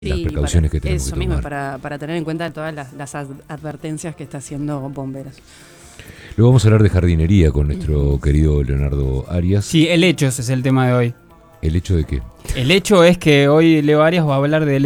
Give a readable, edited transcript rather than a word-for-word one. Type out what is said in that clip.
las Sí, precauciones que tenemos eso que mismo, tomar. para tener en cuenta todas las advertencias que está haciendo Bomberos. Luego vamos a hablar de jardinería con nuestro querido Leonardo Arias. Sí, helechos es el tema de hoy. ¿El hecho de qué? El hecho es que hoy Leo Arias va a hablar de